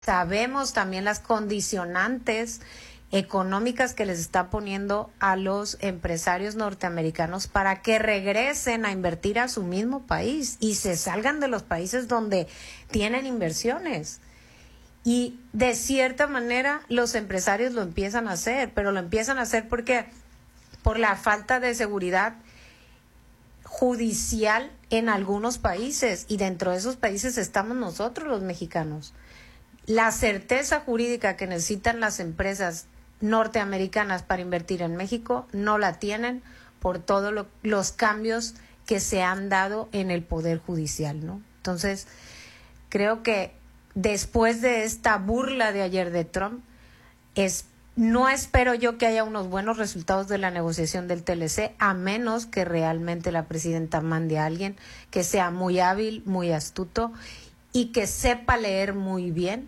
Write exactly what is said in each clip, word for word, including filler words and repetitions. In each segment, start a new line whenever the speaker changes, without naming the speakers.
Sabemos también las condicionantes económicas que les está poniendo a los empresarios norteamericanos para que regresen a invertir a su mismo país y se salgan de los países donde tienen inversiones. Y de cierta manera los empresarios lo empiezan a hacer, pero lo empiezan a hacer porque por la falta de seguridad judicial en algunos países, y dentro de esos países estamos nosotros los mexicanos. La certeza jurídica que necesitan las empresas norteamericanas para invertir en México no la tienen por todos lo, los cambios que se han dado en el Poder Judicial, ¿no? Entonces, creo que después de esta burla de ayer de Trump, es, no espero yo que haya unos buenos resultados de la negociación del T L C, a menos que realmente la presidenta mande a alguien que sea muy hábil, muy astuto y que sepa leer muy bien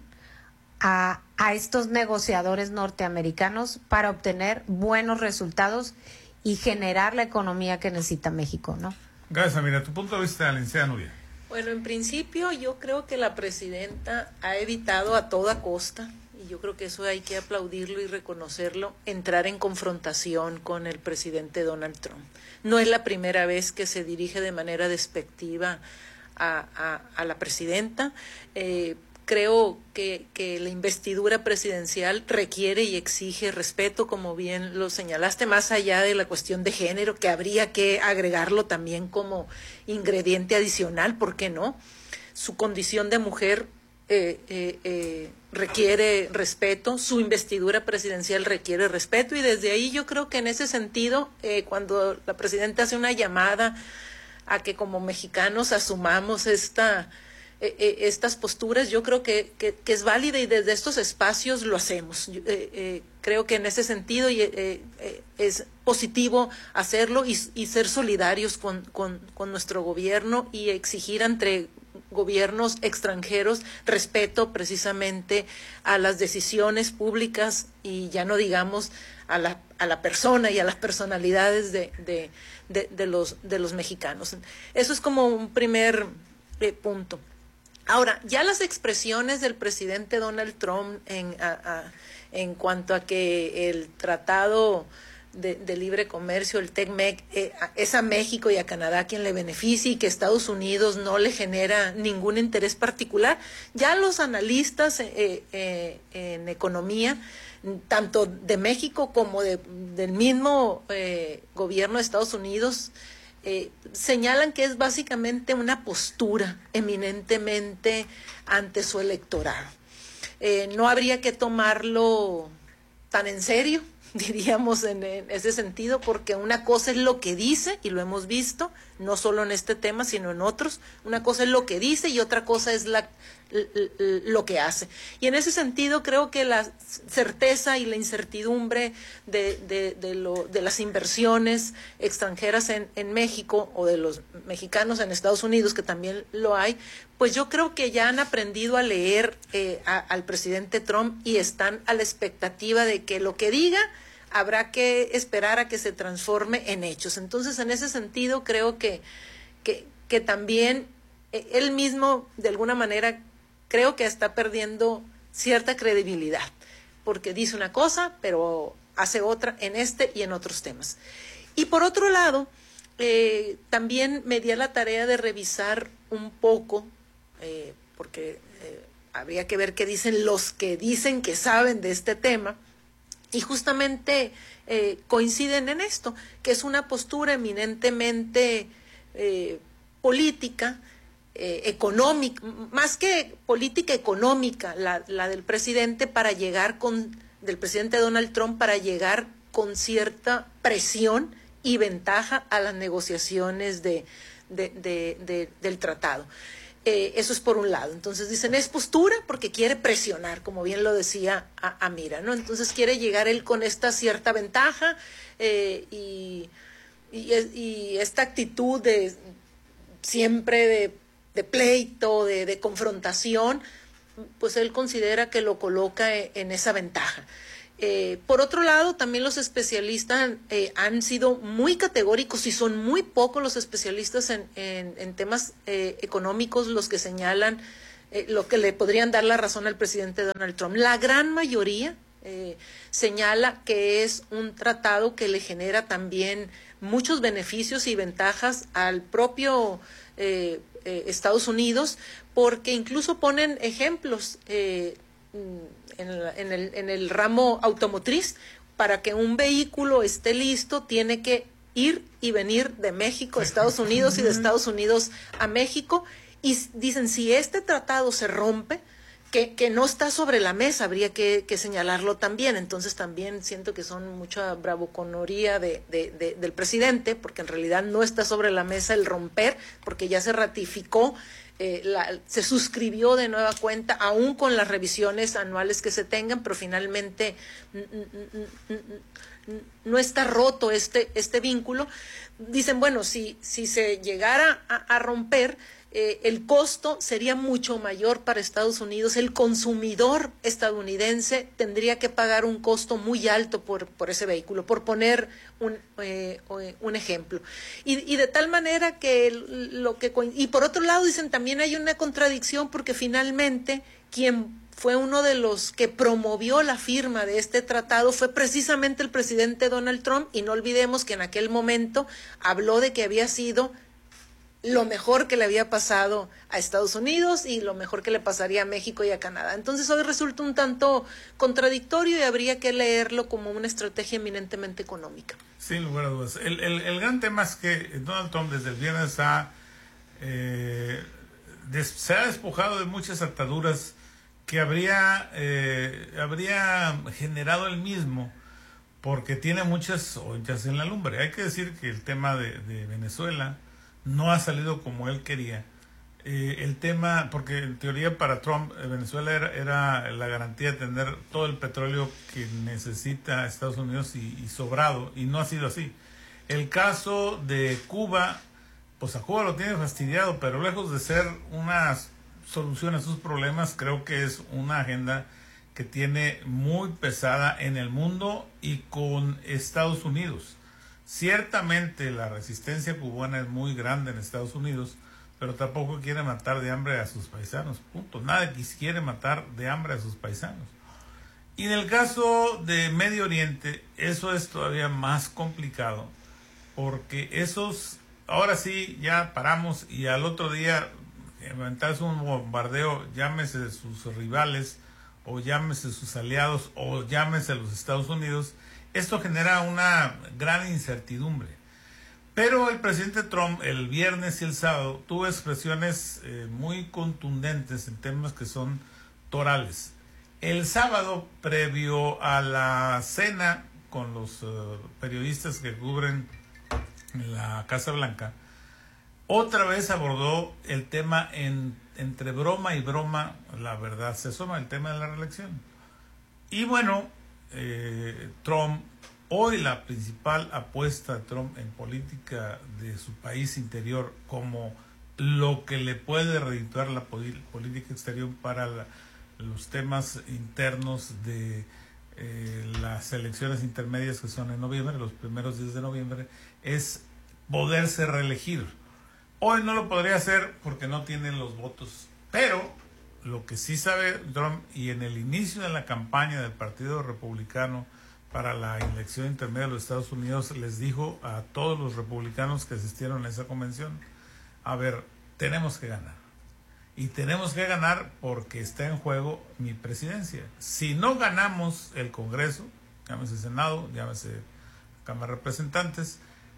a, a estos negociadores norteamericanos para obtener buenos resultados y generar la economía que necesita México, ¿no?
Gracias, mira, tu punto de vista, licenciada Nuria.
Bueno, en principio yo creo que la presidenta ha evitado a toda costa, y yo creo que eso hay que aplaudirlo y reconocerlo, entrar en confrontación con el presidente Donald Trump. No es la primera vez que se dirige de manera despectiva a, a, a la presidenta. Eh, creo que, que la investidura presidencial requiere y exige respeto, como bien lo señalaste, más allá de la cuestión de género, que habría que agregarlo también como ingrediente adicional, ¿por qué no? Su condición de mujer eh, eh, eh, requiere respeto, su investidura presidencial requiere respeto, y desde ahí yo creo que en ese sentido, eh, cuando la presidenta hace una llamada a que como mexicanos asumamos esta eh, eh, estas posturas, yo creo que, que, que es válida, y desde estos espacios lo hacemos. Yo, eh, eh, creo que en ese sentido y, eh, eh, es positivo hacerlo y, y ser solidarios con, con, con nuestro gobierno y exigir entre gobiernos extranjeros respeto precisamente a las decisiones públicas, y ya no digamos a la, a la persona y a las personalidades de, de, de, de, los, de los mexicanos. Eso es como un primer eh, punto. Ahora, ya las expresiones del presidente Donald Trump en, a, a, en cuanto a que el tratado de, de libre comercio, el TECMEC, eh, es a México y a Canadá quien le beneficia, y que Estados Unidos no le genera ningún interés particular, ya los analistas eh, eh, en economía, tanto de México como de, del mismo eh, gobierno de Estados Unidos, Eh, señalan que es básicamente una postura eminentemente ante su electorado. Eh, no habría que tomarlo tan en serio, diríamos en, en ese sentido, porque una cosa es lo que dice, y lo hemos visto, no solo en este tema, sino en otros. Una cosa es lo que dice y otra cosa es la, lo que hace. Y en ese sentido creo que la certeza y la incertidumbre de, de, de, lo, de las inversiones extranjeras en, en México, o de los mexicanos en Estados Unidos, que también lo hay, pues yo creo que ya han aprendido a leer eh, a, al presidente Trump, y están a la expectativa de que lo que diga habrá que esperar a que se transforme en hechos. Entonces, en ese sentido, creo que, que, que también eh, él mismo, de alguna manera, creo que está perdiendo cierta credibilidad, porque dice una cosa, pero hace otra en este y en otros temas. Y por otro lado, eh, también me di a la tarea de revisar un poco, eh, porque eh, habría que ver qué dicen los que dicen que saben de este tema, y justamente eh, coinciden en esto, que es una postura eminentemente eh, política, eh, económica, más que política económica, la, la del presidente para llegar con, del presidente Donald Trump para llegar con cierta presión y ventaja a las negociaciones de, de, de, de, del tratado. Eh, eso es por un lado. Entonces dicen, es postura porque quiere presionar, como bien lo decía Amira, ¿no? Entonces quiere llegar él con esta cierta ventaja eh, y, y, y esta actitud de siempre de, de pleito, de, de confrontación, pues él considera que lo coloca en esa ventaja. Eh, por otro lado, también los especialistas eh, han sido muy categóricos, y son muy pocos los especialistas en, en, en temas eh, económicos los que señalan eh, lo que le podrían dar la razón al presidente Donald Trump. La gran mayoría eh, señala que es un tratado que le genera también muchos beneficios y ventajas al propio eh, eh, Estados Unidos, porque incluso ponen ejemplos eh, en, el, en, el, en el ramo automotriz. Para que un vehículo esté listo, tiene que ir y venir de México a Estados Unidos y de Estados Unidos a México. Y dicen, si este tratado se rompe, que, que no está sobre la mesa, habría que, que señalarlo también. Entonces también siento que son mucha bravuconería de, de, de, del presidente, porque en realidad no está sobre la mesa el romper, porque ya se ratificó, eh, la, se suscribió de nueva cuenta, aún con las revisiones anuales que se tengan, pero finalmente no está roto este, este vínculo. Dicen, bueno, si, si se llegara a, a romper, eh, el costo sería mucho mayor para Estados Unidos. El consumidor estadounidense tendría que pagar un costo muy alto por, por ese vehículo, por poner un, eh, un ejemplo. Y, y de tal manera que lo que... Y por otro lado, dicen, también hay una contradicción, porque finalmente quien fue uno de los que promovió la firma de este tratado fue precisamente el presidente Donald Trump, y no olvidemos que en aquel momento habló de que había sido lo mejor que le había pasado a Estados Unidos y lo mejor que le pasaría a México y a Canadá. Entonces hoy resulta un tanto contradictorio y habría que leerlo como una estrategia eminentemente económica.
Sin lugar a dudas. El, el, el gran tema es que Donald Trump desde el viernes ha, eh, des, se ha despojado de muchas ataduras que habría, eh, habría generado él mismo, porque tiene muchas ollas en la lumbre. Hay que decir que el tema de, de Venezuela no ha salido como él quería. Eh, el tema, porque en teoría para Trump Venezuela era, era la garantía de tener todo el petróleo que necesita Estados Unidos y, y sobrado, y no ha sido así. El caso de Cuba, pues a Cuba lo tiene fastidiado, pero lejos de ser una solución a sus problemas, creo que es una agenda que tiene muy pesada en el mundo y con Estados Unidos. Ciertamente la resistencia cubana es muy grande en Estados Unidos, pero tampoco quiere matar de hambre a sus paisanos, punto. Nadie quiere matar de hambre a sus paisanos. Y en el caso de Medio Oriente, eso es todavía más complicado, porque esos, ahora sí, ya paramos y al otro día inventarse un bombardeo, llámese sus rivales, o llámese sus aliados, o llámese los Estados Unidos. Esto genera una gran incertidumbre. Pero el presidente Trump el viernes y el sábado tuvo expresiones eh, muy contundentes en temas que son torales. El sábado, previo a la cena con los uh, periodistas que cubren la Casa Blanca, otra vez abordó el tema en, entre broma y broma, la verdad se asoma, el tema de la reelección. Y bueno, eh, Trump, hoy la principal apuesta de Trump en política de su país interior, como lo que le puede redituar la política exterior para la, los temas internos de eh, las elecciones intermedias que son en noviembre, los primeros días de noviembre, es poderse reelegir. Hoy no lo podría hacer porque no tienen los votos, pero lo que sí sabe Trump, y en el inicio de la campaña del Partido Republicano para la elección intermedia de los Estados Unidos, les dijo a todos los republicanos que asistieron a esa convención, a ver, tenemos que ganar. Y tenemos que ganar porque está en juego mi presidencia. Si no ganamos el Congreso, llámese Senado, llámese Cámara de Representantes,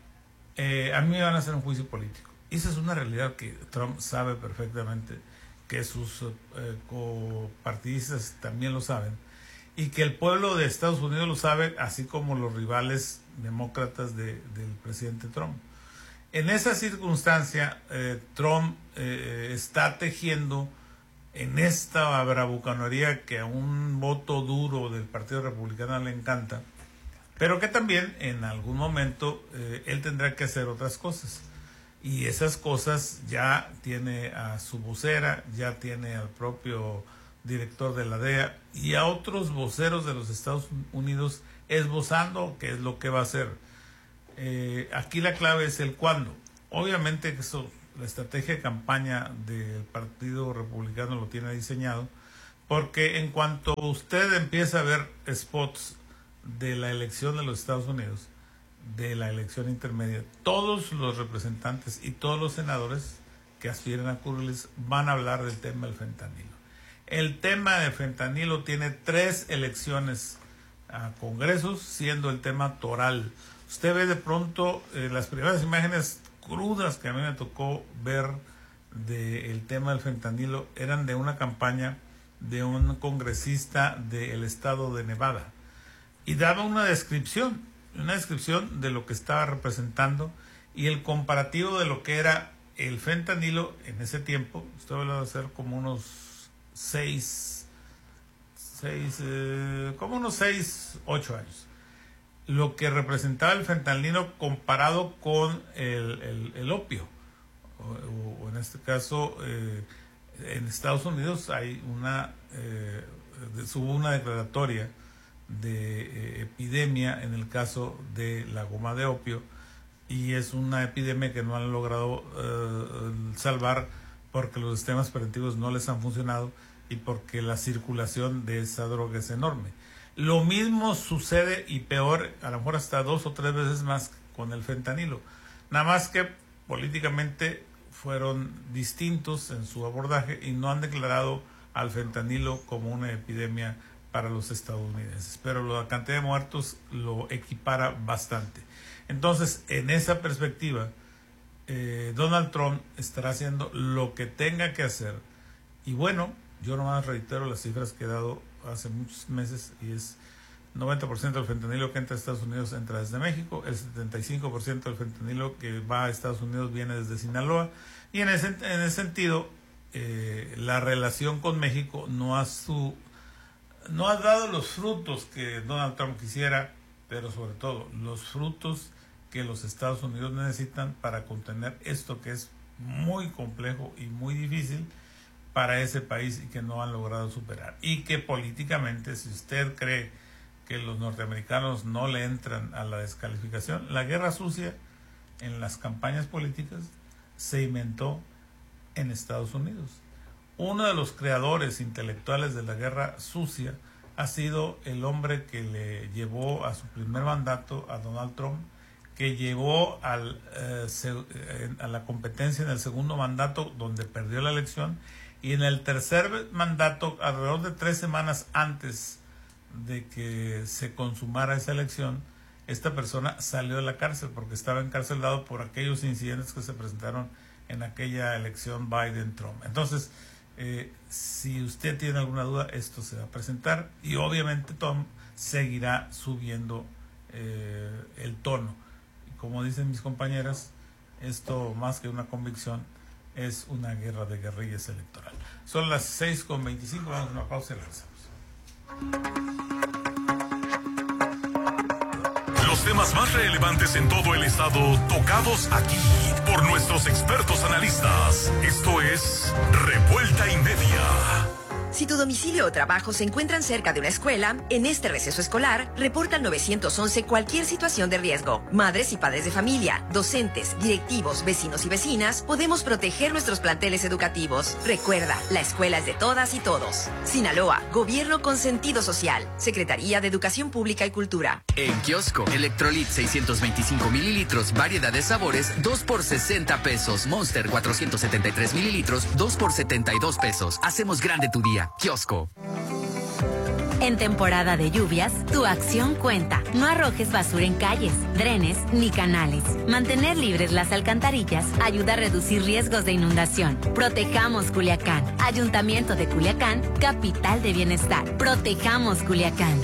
eh, a mí me van a hacer un juicio político. Esa es una realidad que Trump sabe perfectamente, que sus eh, copartidistas también lo saben, y que el pueblo de Estados Unidos lo sabe, así como los rivales demócratas de, del presidente Trump. En esa circunstancia, eh, Trump eh, está tejiendo en esta bravuconería que a un voto duro del Partido Republicano le encanta, pero que también en algún momento eh, él tendrá que hacer otras cosas. Y esas cosas ya tiene a su vocera, ya tiene al propio director de la D E A y a otros voceros de los Estados Unidos esbozando qué es lo que va a hacer. Eh, aquí la clave es el cuándo. Obviamente que eso la estrategia de campaña del Partido Republicano lo tiene diseñado, porque en cuanto usted empieza a ver spots de la elección de los Estados Unidos, de la elección intermedia, todos los representantes y todos los senadores que aspiran a cubrirles van a hablar del tema del fentanilo. El tema del fentanilo tiene tres elecciones a congresos, siendo el tema toral. Usted ve de pronto eh, las primeras imágenes crudas que a mí me tocó ver del tema del fentanilo eran de una campaña de un congresista del estado de Nevada, y daba una descripción, una descripción de lo que estaba representando y el comparativo de lo que era el fentanilo en ese tiempo. Estoy hablando de hacer como unos seis, seis, eh, como unos seis, ocho años. Lo que representaba el fentanilo comparado con el, el, el opio, o, o en este caso eh, en Estados Unidos hay una eh, hubo una declaratoria de eh, epidemia en el caso de la goma de opio, y es una epidemia que no han logrado eh, salvar porque los sistemas preventivos no les han funcionado y porque la circulación de esa droga es enorme. Lo mismo sucede, y peor, a lo mejor hasta dos o tres veces más, con el fentanilo. Nada más que políticamente fueron distintos en su abordaje y no han declarado al fentanilo como una epidemia para los estadounidenses. Pero la cantidad de muertos lo equipara bastante. Entonces, en esa perspectiva, eh, Donald Trump estará haciendo lo que tenga que hacer. Y bueno, yo nomás reitero las cifras que he dado hace muchos meses, y es noventa por ciento del fentanilo que entra a Estados Unidos entra desde México, el setenta y cinco por ciento del fentanilo que va a Estados Unidos viene desde Sinaloa, y en ese, en ese sentido eh, la relación con México no ha, su, no ha dado los frutos que Donald Trump quisiera, pero sobre todo los frutos que los Estados Unidos necesitan para contener esto que es muy complejo y muy difícil para ese país y que no han logrado superar. Y que políticamente, si usted cree que los norteamericanos no le entran a la descalificación, la guerra sucia en las campañas políticas se inventó en Estados Unidos. Uno de los creadores intelectuales de la guerra sucia ha sido el hombre que le llevó a su primer mandato a Donald Trump, que llevó al, eh, se, eh, a la competencia en el segundo mandato, donde perdió la elección, y en el tercer mandato, alrededor de tres semanas antes de que se consumara esa elección, esta persona salió de la cárcel porque estaba encarcelado por aquellos incidentes que se presentaron en aquella elección Biden-Trump. Entonces, eh, si usted tiene alguna duda, esto se va a presentar, y obviamente Trump seguirá subiendo eh, el tono. Y como dicen mis compañeras, esto más que una convicción es una guerra de guerrillas electoral. Son las seis con veinticinco, vamos a una pausa y regresamos.
Los temas más relevantes en todo el estado, tocados aquí por nuestros expertos analistas. Esto es Revuelta y Media.
Si tu domicilio o trabajo se encuentran cerca de una escuela, en este receso escolar, reporta al nueve once cualquier situación de riesgo. Madres y padres de familia, docentes, directivos, vecinos y vecinas, podemos proteger nuestros planteles educativos. Recuerda, la escuela es de todas y todos. Sinaloa, Gobierno con sentido social. Secretaría de Educación Pública y Cultura.
En kiosco, Electrolit seiscientos veinticinco mililitros, variedad de sabores, dos por sesenta pesos. Monster cuatrocientos setenta y tres mililitros, dos por setenta y dos pesos. Hacemos grande tu día. Kiosco.
En temporada de lluvias, tu acción cuenta. No arrojes basura en calles, drenes ni canales. Mantener libres las alcantarillas ayuda a reducir riesgos de inundación. Protejamos Culiacán. Ayuntamiento de Culiacán, capital de bienestar. Protejamos Culiacán.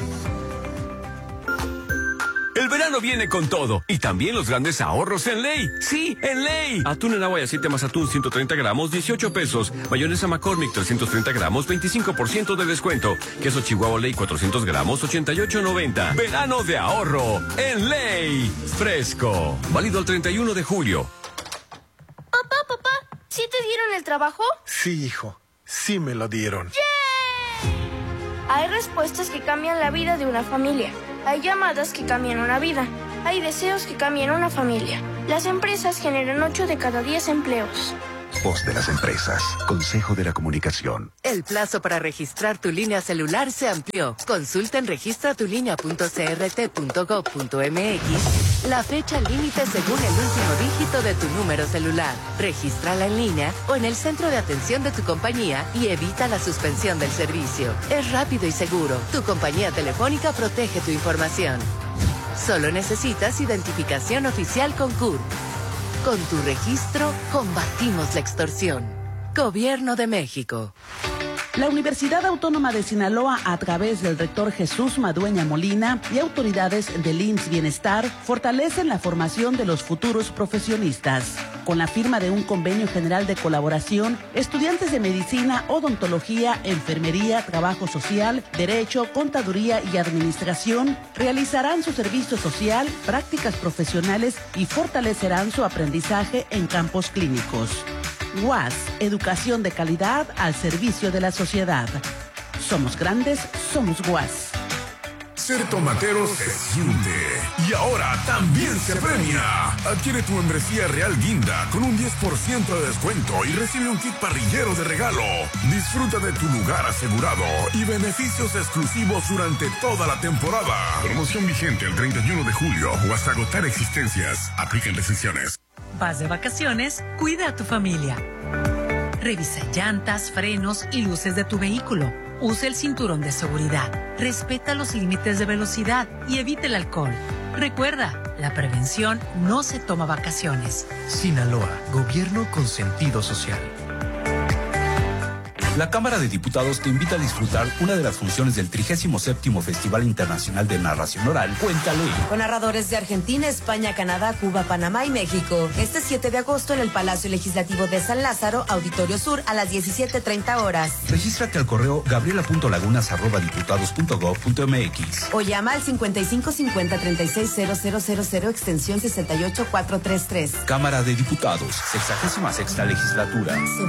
El verano viene con todo, y también los grandes ahorros en Ley. ¡Sí, en Ley! Atún en agua y aceite más atún ciento treinta gramos, dieciocho pesos. Mayonesa McCormick trescientos treinta gramos, veinticinco por ciento de descuento. Queso Chihuahua Ley cuatrocientos gramos, ochenta y ocho noventa. Verano de ahorro en Ley. Fresco. Válido el treinta y uno de julio.
Papá, papá, ¿sí te dieron el trabajo?
Sí, hijo. Sí me lo dieron.
¡Yay! Hay respuestas que cambian la vida de una familia. Hay llamadas que cambian una vida. Hay deseos que cambian una familia. Las empresas generan ocho de cada diez empleos.
Voz de las empresas. Consejo de la Comunicación.
El plazo para registrar tu línea celular se amplió. Consulta en registra tu línea punto c r t punto gov punto m x la fecha límite según el último dígito de tu número celular. Regístrala en línea o en el centro de atención de tu compañía y evita la suspensión del servicio. Es rápido y seguro. Tu compañía telefónica protege tu información. Solo necesitas identificación oficial con C U R. Con tu registro, combatimos la extorsión. Gobierno de México.
La Universidad Autónoma de Sinaloa, a través del rector Jesús Madueña Molina y autoridades del I M S S Bienestar, fortalecen la formación de los futuros profesionistas. Con la firma de un convenio general de colaboración, estudiantes de medicina, odontología, enfermería, trabajo social, derecho, contaduría y administración realizarán su servicio social, prácticas profesionales y fortalecerán su aprendizaje en campos clínicos. U A S, educación de calidad al servicio de la sociedad. Somos grandes, somos U A S.
Ser tomatero se siente y ahora también se premia. Adquiere tu membresía Real Guinda con un diez por ciento de descuento y recibe un kit parrillero de regalo. Disfruta de tu lugar asegurado y beneficios exclusivos durante toda la temporada. Promoción vigente el treinta y uno de julio o hasta agotar existencias. Apliquen restricciones.
Vas de vacaciones, cuida a tu familia. Revisa llantas, frenos y luces de tu vehículo. Usa el cinturón de seguridad. Respeta los límites de velocidad y evita el alcohol. Recuerda, la prevención no se toma vacaciones.
Sinaloa, gobierno con sentido social. La Cámara de Diputados te invita a disfrutar una de las funciones del trigésimo séptimo Festival Internacional de Narración Oral, Cuéntale.
Con narradores de Argentina, España, Canadá, Cuba, Panamá y México. Este siete de agosto en el Palacio Legislativo de San Lázaro, Auditorio Sur, a las diecisiete treinta horas.
Regístrate al correo gabriela punto lagunas arroba diputados punto gov punto m x.
O llama al cincuenta y cinco cincuenta treinta y seis cero cero cero cero extensión sesenta y ocho cuatrocientos treinta y tres.
Cámara de Diputados, sexagésima sexta legislatura.